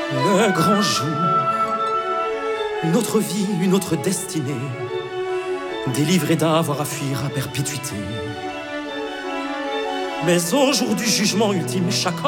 Le grand jour, une autre vie, une autre destinée, délivré d'avoir à fuir à perpétuité. Mais au jour du jugement ultime, chacun